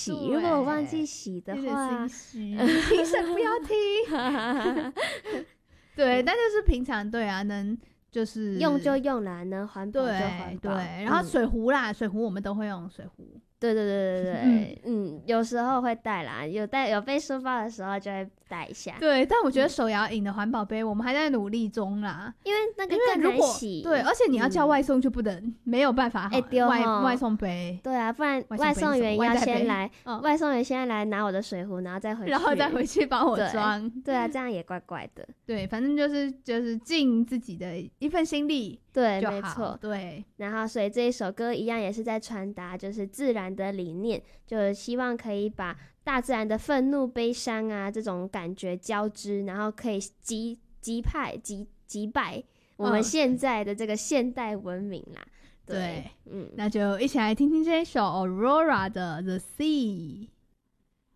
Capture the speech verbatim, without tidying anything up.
洗，如果我忘记洗的话， 评审不要听。对，但就是平常对啊，能就是用就用啦，能环保就环保。 对，然后水壶啦，嗯、水壶我们都会用水壶。 对对对对对，嗯, 嗯，有时候会带啦，有带有背书包的时候就会带一下。 对，但我觉得手摇饮的环保杯，我们还在努力中啦， 因为那个更难洗。 对，而且你要叫外送就不能、嗯、没有办法好、欸、外外送杯。 对啊，不然外送员要先来，外, 外送员先来拿我的水壶，然后再回去， 然后再回去帮我装。 对, 对啊，这样也怪怪的。 对，反正就是就是尽自己的一份心力。 对，没错。 对， 然后所以这一首歌一样也是在传达就是自然的理念，就是希望可以把大自然的愤怒、悲伤啊这种感觉交织，然后可以击击败、击击败我们现在的这个现代文明啦。嗯、对， 嗯，那就一起来听听这一首 Aurora 的 The Sea。